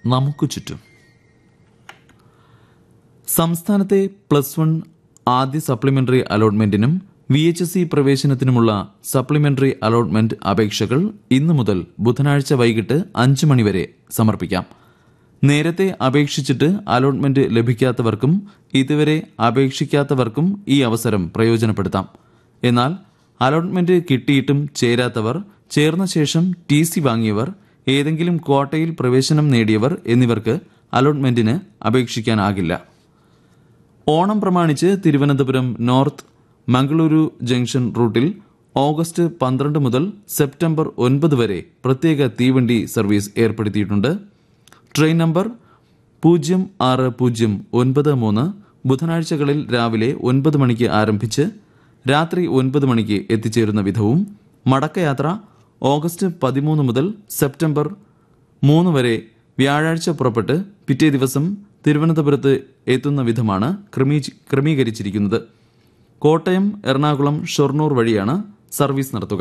നമുക്ക് ചുറ്റും. സംസ്ഥാനത്തെ +1 ആദ്യ സപ്ലിമെന്ററി അലോട്ട്മെന്റിനും VHSE പ്രവേശനത്തിനുമുള്ള സപ്ലിമെന്ററി അലോട്ട്മെന്റ് അപേക്ഷകൾ ഇന്നു മുതൽ ബുധനാഴ്ച വൈകിട്ട് 5 മണിവരെ സമർപ്പിക്കാം. നേരത്തെ അപേക്ഷിച്ചിട്ട് അലോട്ട്മെന്റ് ലഭിക്കാത്തവർക്കും ഇതുവരെ അപേക്ഷിക്കാത്തവർക്കും ഈ അവസരം പ്രയോജനപ്പെടുത്താം. എന്നാൽ അലോട്ട്മെന്റ് കിട്ടിയിട്ടും ചേരാത്തവർ, ചേർന്ന ശേഷം TC വാങ്ങിയവർ, ഏതെങ്കിലും ക്വാട്ടയിൽ പ്രവേശനം നേടിയവർ എന്നിവർക്ക് അലോട്ട്മെന്റിന് അപേക്ഷിക്കാനാകില്ല. ഓണം പ്രമാണിച്ച് തിരുവനന്തപുരം നോർത്ത് മംഗളൂരു ജംഗ്ഷൻ റൂട്ടിൽ ഓഗസ്റ്റ് 12 മുതൽ സെപ്റ്റംബർ 9 വരെ പ്രത്യേക തീവണ്ടി സർവീസ് ഏർപ്പെടുത്തിയിട്ടുണ്ട്. ട്രെയിൻ നമ്പർ 06093 ബുധനാഴ്ചകളിൽ രാവിലെ 9 മണിക്ക് ആരംഭിച്ച് രാത്രി 9 മണിക്ക് എത്തിച്ചേരുന്ന വിധവും, മടക്കയാത്ര ഓഗസ്റ്റ് 13 മുതൽ സെപ്റ്റംബർ 3 വരെ വ്യാഴാഴ്ച പുറപ്പെട്ട് പിറ്റേ ദിവസം തിരുവനന്തപുരത്ത് എത്തുന്ന വിധമാണ് ക്രമീകരിച്ചിരിക്കുന്നത്. കോട്ടയം, എറണാകുളം, ഷൊർണൂർ വഴിയാണ് സർവീസ് നടത്തുക.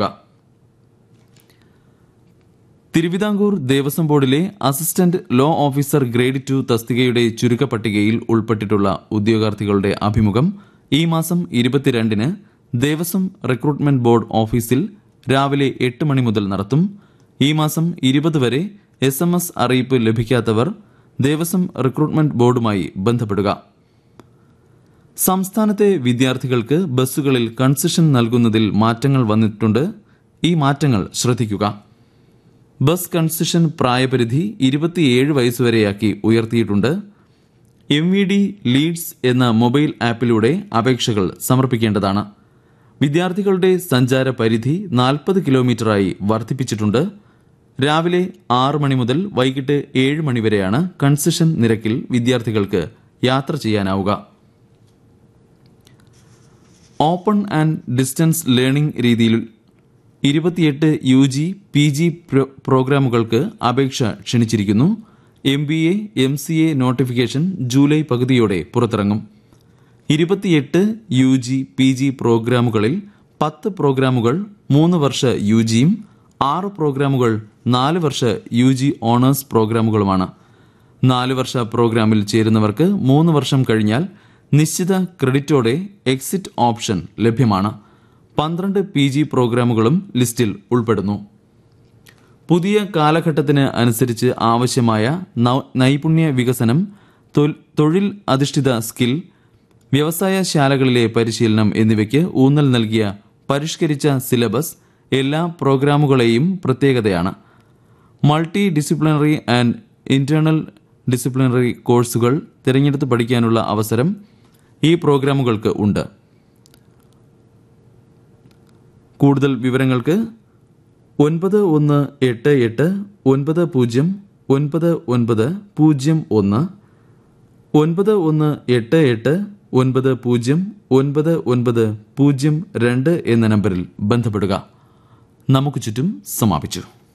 തിരുവിതാംകൂർ ദേവസ്വം ബോർഡിലെ അസിസ്റ്റന്റ് ലോ ഓഫീസർ ഗ്രേഡ് 2 തസ്തികയുടെ ചുരുക്കപ്പട്ടികയിൽ ഉൾപ്പെട്ടിട്ടുള്ള ഉദ്യോഗാർത്ഥികളുടെ അഭിമുഖം ഈ മാസം 22-ന് ദേവസ്വം റിക്രൂട്ട്മെന്റ് ബോർഡ് ഓഫീസിൽ രാവിലെ 8 മണി മുതൽ നടത്തും. ഈ മാസം 20 വരെ SMS അറിയിപ്പ് ലഭിക്കാത്തവർ ദേവസ്വം റിക്രൂട്ട്മെന്റ് ബോർഡുമായി ബന്ധപ്പെടുക. സംസ്ഥാനത്തെ വിദ്യാർത്ഥികൾക്ക് ബസ്സുകളിൽ കൺസെഷൻ നൽകുന്നതിൽ മാറ്റങ്ങൾ വന്നിട്ടുണ്ട്. ഈ മാറ്റങ്ങൾ ശ്രദ്ധിക്കുക. ബസ് കൺസെഷൻ പ്രായപരിധി 27 വയസ്സുവരെയാക്കി ഉയർത്തിയിട്ടുണ്ട്. MVD ലീഡ്സ് എന്ന മൊബൈൽ ആപ്പിലൂടെ അപേക്ഷകൾ സമർപ്പിക്കേണ്ടതാണ്. വിദ്യാർത്ഥികളുടെ സഞ്ചാര പരിധി 40 കിലോമീറ്ററായി വർദ്ധിപ്പിച്ചിട്ടുണ്ട്. രാവിലെ 6 മണി മുതൽ വൈകിട്ട് 7 മണി വരെയാണ് കൺസെഷൻ നിരക്കിൽ വിദ്യാർത്ഥികൾക്ക് യാത്ര ചെയ്യാനാവുക. ഓപ്പൺ ആൻഡ് ഡിസ്റ്റൻസ് ലേണിംഗ് രീതിയിൽ 28 UG PG പ്രോഗ്രാമുകൾക്ക് അപേക്ഷ ക്ഷണിച്ചിരിക്കുന്നു. MBA MCA നോട്ടിഫിക്കേഷൻ ജൂലൈ പകുതിയോടെ പുറത്തിറങ്ങും. 28 UG PG പ്രോഗ്രാമുകളിൽ 10 പ്രോഗ്രാമുകൾ 3 വർഷ UGയും 6 പ്രോഗ്രാമുകൾ 4 വർഷ UG ഓണേഴ്സ് പ്രോഗ്രാമുകളുമാണ്. 4 വർഷ പ്രോഗ്രാമിൽ ചേരുന്നവർക്ക് 3 വർഷം കഴിഞ്ഞാൽ നിശ്ചിത ക്രെഡിറ്റോടെ എക്സിറ്റ് ഓപ്ഷൻ ലഭ്യമാണ്. 12 PG പ്രോഗ്രാമുകളും ലിസ്റ്റിൽ ഉൾപ്പെടുന്നു. പുതിയ കാലഘട്ടത്തിന് അനുസരിച്ച് ആവശ്യമായ നൈപുണ്യ വികസനം, തൊഴിൽ അധിഷ്ഠിത സ്കിൽ, വ്യവസായശാലകളിലെ പരിശീലനം എന്നിവയ്ക്ക് ഊന്നൽ നൽകിയ പരിഷ്കരിച്ച സിലബസ് എല്ലാ പ്രോഗ്രാമുകളെയും പ്രത്യേകതയാണ്. Multi disciplinary and internal disciplinary കോഴ്സുകൾ തിരഞ്ഞെടുത്ത് പഠിക്കാനുള്ള അവസരം ഈ പ്രോഗ്രാമുകൾക്ക് ഉണ്ട്. കൂടുതൽ വിവരങ്ങൾക്ക് 9188 90 9901 9188 90 9902 എന്ന നമ്പറിൽ ബന്ധപ്പെടുക. നമുക്ക് ചുറ്റും സമാപിച്ചു.